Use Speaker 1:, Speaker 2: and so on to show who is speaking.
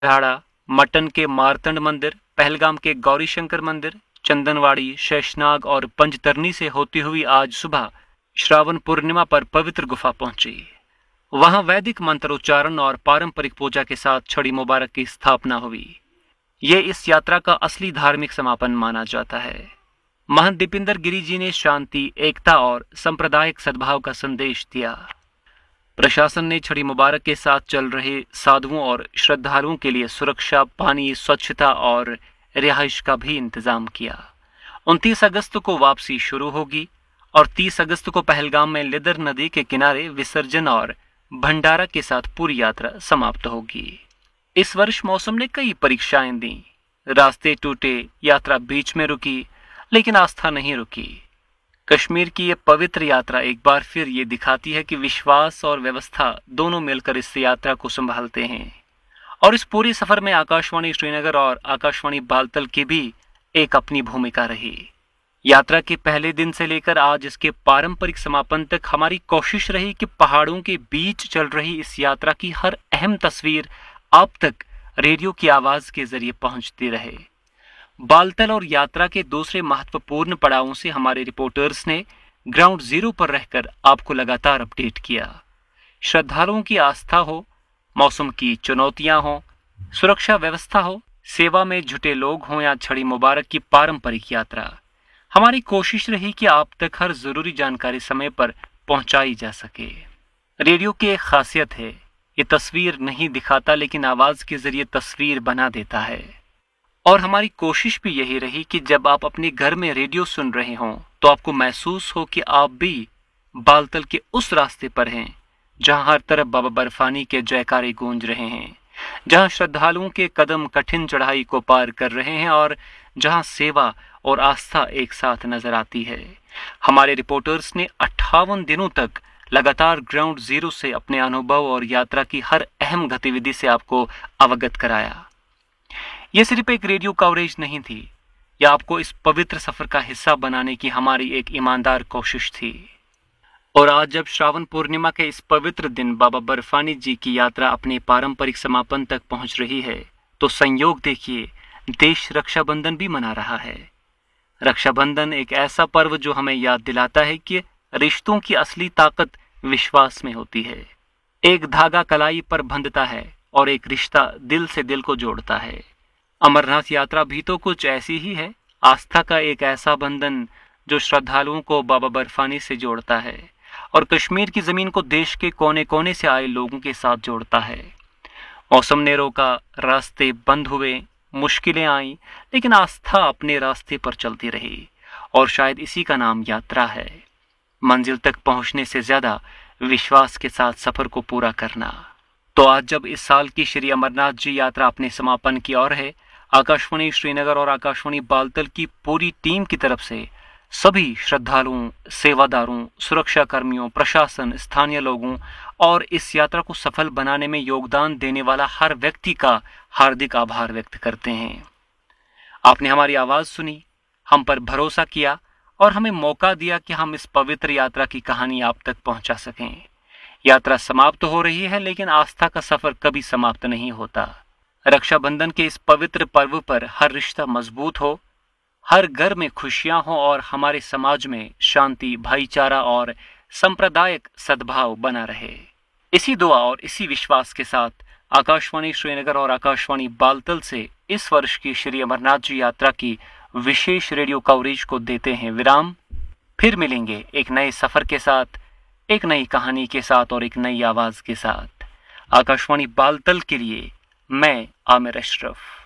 Speaker 1: झाड़ा, मटन के मारतंड मंदिर, पहलगाम के गौरी शंकर मंदिर, चंदनवाड़ी, शेषनाग और पंजतरनी से होती हुई आज सुबह श्रावण पूर्णिमा पर पवित्र गुफा पहुंची। वहां वैदिक मंत्रोच्चारण और पारंपरिक पूजा के साथ छड़ी मुबारक की स्थापना हुई। ये इस यात्रा का असली धार्मिक समापन माना जाता है। महंत दीपिंदर गिरी जी ने शांति, एकता और सांप्रदायिक सद्भाव का संदेश दिया। प्रशासन ने छड़ी मुबारक के साथ चल रहे साधुओं और श्रद्धालुओं के लिए सुरक्षा, पानी, स्वच्छता और रिहाइश का भी इंतजाम किया। 29 अगस्त को वापसी शुरू होगी और 30 अगस्त को पहलगाम में लिदर नदी के किनारे विसर्जन और भंडारा के साथ पूरी यात्रा समाप्त होगी। इस वर्ष मौसम ने कई परीक्षाएं दी। रास्ते टूटे, यात्रा बीच में रुकी, लेकिन आस्था नहीं रुकी। कश्मीर की ये पवित्र यात्रा एक बार फिर ये दिखाती है कि विश्वास और व्यवस्था दोनों मिलकर इस यात्रा को संभालते हैं। और इस पूरे सफर में आकाशवाणी श्रीनगर और आकाशवाणी बालतल की भी एक अपनी भूमिका रही। यात्रा के पहले दिन से लेकर आज इसके पारंपरिक समापन तक हमारी कोशिश रही कि पहाड़ों के बीच चल रही इस यात्रा की हर अहम तस्वीर आप तक रेडियो की आवाज के जरिए पहुंचती रहे। बालतल और यात्रा के दूसरे महत्वपूर्ण पड़ावों से हमारे रिपोर्टर्स ने ग्राउंड जीरो पर रहकर आपको लगातार अपडेट किया। श्रद्धालुओं की आस्था हो, मौसम की चुनौतियां हो, सुरक्षा व्यवस्था हो, सेवा में जुटे लोग हों या छड़ी मुबारक की पारंपरिक यात्रा, हमारी कोशिश रही कि आप तक हर जरूरी जानकारी समय पर पहुंचाई जा सके। रेडियो की एक खासियत है, ये तस्वीर नहीं दिखाता लेकिन आवाज के जरिए तस्वीर बना देता है। और हमारी कोशिश भी यही रही कि जब आप अपने घर में रेडियो सुन रहे हों तो आपको महसूस हो कि आप भी बालतल के उस रास्ते पर हैं जहां हर तरफ बाबा बर्फानी के जयकारे गूंज रहे हैं, जहां श्रद्धालुओं के कदम कठिन चढ़ाई को पार कर रहे हैं और जहां सेवा और आस्था एक साथ नजर आती है। हमारे रिपोर्टर्स ने 58 दिनों तक लगातार ग्राउंड जीरो से अपने अनुभव और यात्रा की हर अहम गतिविधि से आपको अवगत कराया। यह सिर्फ एक रेडियो कवरेज नहीं थी, यह आपको इस पवित्र सफर का हिस्सा बनाने की हमारी एक ईमानदार कोशिश थी। और आज जब श्रावण पूर्णिमा के इस पवित्र दिन बाबा बर्फानी जी की यात्रा अपने पारंपरिक समापन तक पहुंच रही है, तो संयोग देखिए, देश रक्षाबंधन भी मना रहा है। रक्षाबंधन एक ऐसा पर्व जो हमें याद दिलाता है कि रिश्तों की असली ताकत विश्वास में होती है। एक धागा कलाई पर बंधता है और एक रिश्ता दिल से दिल को जोड़ता है। अमरनाथ यात्रा भी तो कुछ ऐसी ही है, आस्था का एक ऐसा बंधन जो श्रद्धालुओं को बाबा बर्फानी से जोड़ता है और कश्मीर की जमीन को देश के कोने कोने से आए लोगों के साथ जोड़ता है। मौसम ने रोका, रास्ते बंद हुए, मुश्किलें आईं, लेकिन आस्था अपने रास्ते पर चलती रही और शायद इसी का नाम यात्रा है। मंजिल तक पहुंचने से ज्यादा विश्वास के साथ सफर को पूरा करना। तो आज जब इस साल की श्री अमरनाथ जी यात्रा अपने समापन की ओर है, आकाशवाणी श्रीनगर और आकाशवाणी बालतल की पूरी टीम की तरफ से सभी श्रद्धालुओं, सेवादारों, सुरक्षा कर्मियों, प्रशासन, स्थानीय लोगों और इस यात्रा को सफल बनाने में योगदान देने वाला हर व्यक्ति का हार्दिक आभार व्यक्त करते हैं। आपने हमारी आवाज सुनी, हम पर भरोसा किया और हमें मौका दिया कि हम इस पवित्र यात्रा की कहानी आप तक पहुंचा सकें। यात्रा समाप्त हो रही है, लेकिन आस्था का सफर कभी समाप्त नहीं होता। रक्षाबंधन के इस पवित्र पर्व पर हर रिश्ता मजबूत हो, हर घर में खुशियां हो और हमारे समाज में शांति, भाईचारा और सांप्रदायिक सद्भाव बना रहे। इसी दुआ और इसी विश्वास के साथ आकाशवाणी श्रीनगर और आकाशवाणी बालतल से इस वर्ष की श्री अमरनाथ जी यात्रा की विशेष रेडियो कवरेज को देते हैं विराम। फिर मिलेंगे एक नए सफर के साथ, एक नई कहानी के साथ और एक नई आवाज के साथ। आकाशवाणी बालतल के लिए मैं आमिर अशरफ।